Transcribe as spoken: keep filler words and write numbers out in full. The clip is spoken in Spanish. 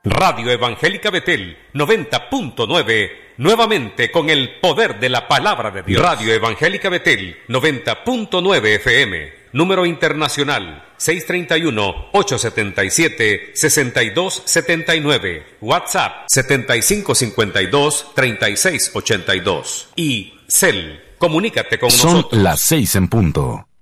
Radio Evangélica Betel noventa punto nueve, nuevamente con el poder de la palabra de Dios. Radio Evangélica Betel noventa punto nueve F M, número internacional seis tres uno, ocho siete siete, seis dos siete nueve, WhatsApp setenta y cinco cincuenta y dos, treinta y seis ochenta y dos y Cel. Comunícate con Son nosotros. Son las seis en punto.